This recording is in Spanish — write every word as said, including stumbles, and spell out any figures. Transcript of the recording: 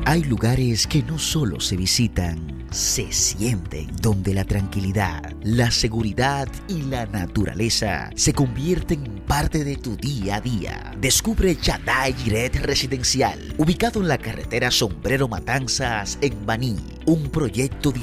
Hay lugares que no solo se visitan, se sienten, donde la tranquilidad, la seguridad y la naturaleza se convierten en parte de tu día a día. Descubre Yadai Jiret Residencial, ubicado en la carretera Sombrero Matanzas en Baní, un proyecto